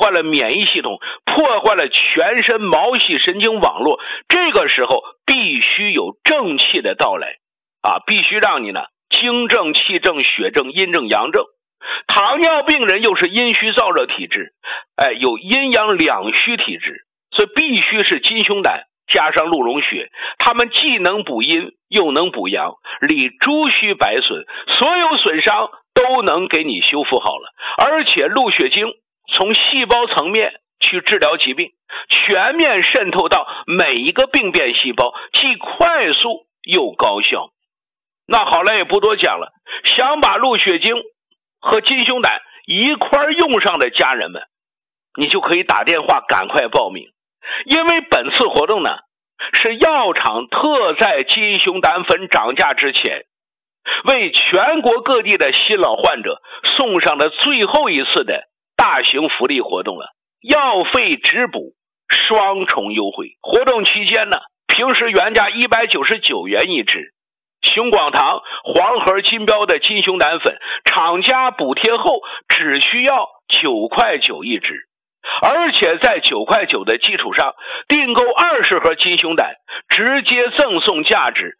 坏了免疫系统，破坏了全身毛细神经网络。这个时候必须有正气的到来必须让你呢精正、气正、血正、阴正、阳正。糖尿病人又是阴虚燥热体质，有阴阳两虚体质，所以必须是金熊胆加上鹿茸血，它们既能补阴又能补阳，理诸虚百损，所有损伤都能给你修复好了。而且鹿血精从细胞层面去治疗疾病，全面渗透到每一个病变细胞，既快速又高效。那好了，也不多讲了，想把鹿血精和金熊胆一块用上的家人们，你就可以打电话赶快报名。因为本次活动呢是药厂特在金熊胆粉涨价之前，为全国各地的新老患者送上了最后一次的大型福利活动了，药费直补双重优惠。活动期间呢，平时原价199元一支，熊广堂黄盒金标的金熊胆粉，厂家补贴后只需要9块9一支。而且在9块9的基础上，订购20盒金熊胆，直接赠送价值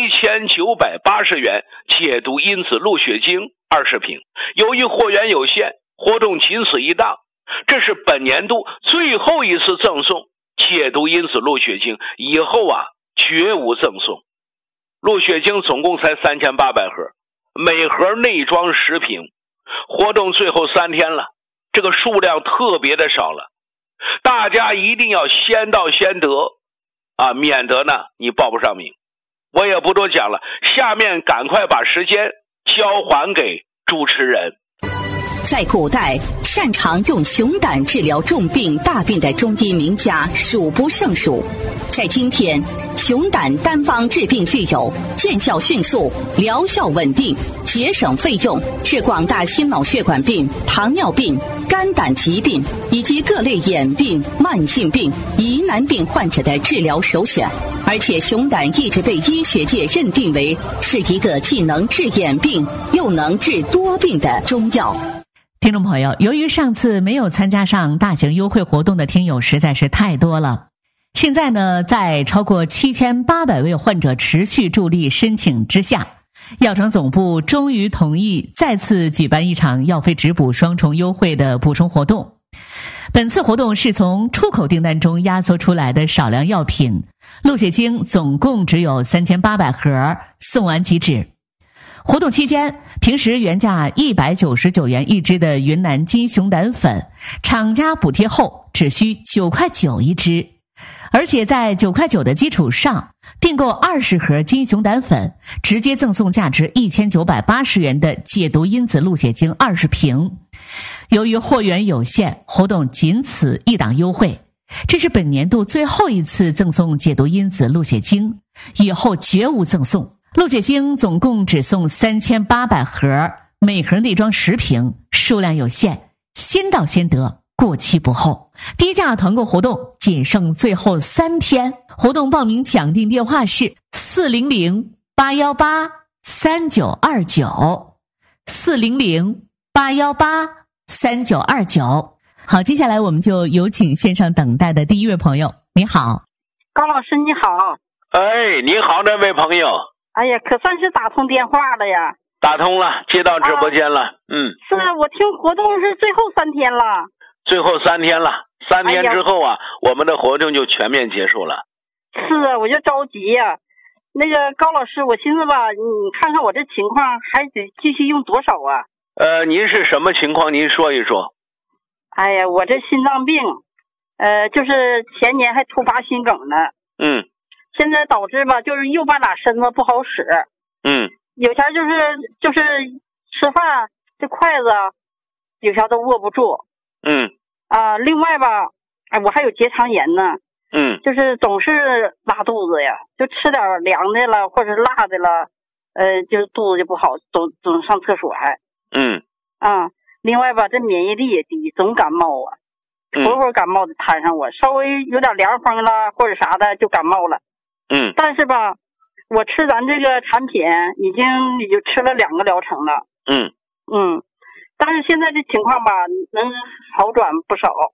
1980元解毒因子鹿血精20瓶。由于货源有限，活动仅此一档，这是本年度最后一次赠送解毒因子鹿血精，以后绝无赠送。鹿血精总共才3800盒，每盒内装10瓶。活动最后3天了，这个数量特别的少了，大家一定要先到先得免得呢你报不上名。我也不多讲了，下面赶快把时间交还给主持人。 在古代，擅长用熊胆治疗重病大病的中医名家数不胜数。在今天，熊胆单方治病具有见效迅速、疗效稳定、节省费用，是广大心脑血管病、糖尿病、肝胆疾病以及各类眼病、慢性病、疑难病患者的治疗首选。而且熊胆一直被医学界认定为是一个既能治眼病又能治多病的中药。 听众朋友，由于上次没有参加上大型优惠活动的听友实在是太多了，现在呢，在超过7800位患者持续助力申请之下，药厂总部终于同意再次举办一场药费直补双重优惠的补充活动。本次活动是从出口订单中压缩出来的少量药品，鹿血精总共只有3800盒，送完即止。活动期间，平时原价199元一支的云南金熊胆粉，厂家补贴后只需9块9一支。而且在9块9的基础上，订购20盒金熊胆粉，直接赠送价值1980元的解毒因子鹿血精20瓶。由于货源有限，活动仅此一档优惠，这是本年度最后一次赠送解毒因子鹿血精，以后绝无赠送。鹿血精总共只送3800盒，每盒内装10瓶，数量有限，先到先得，过期不候。低价团购活动仅剩最后3天，活动报名抢订电话是400-818-3929 400-818-3929。好，接下来我们就有请线上等待的第一位朋友。你好， 高老师你好。 你好，这位朋友。 哎呀，可算是打通电话了呀。 打通了，接到直播间了。 是我听活动是最后3天了。 最后3天了，3天之后我们的活动就全面结束了。 是啊，我就着急呀。那个高老师，我寻思吧，你看看我这情况还得继续用多少啊？ 您是什么情况？您说一说。 哎呀，我这心脏病，就是前年还突发心梗呢。现在导致吧，就是右半拉身子不好使。有前就是吃饭这筷子有前都握不住。另外吧，我还有结肠炎呢。就是总是拉肚子呀，就吃点凉的了或者辣的了，就肚子就不好，总上厕所还。另外吧，这免疫力也低，总感冒啊，会会感冒的摊上我，稍微有点凉风了或者啥的就感冒了。但是吧，我吃咱这个产品已经吃了2个疗程了。但是现在这情况吧，能好转不少。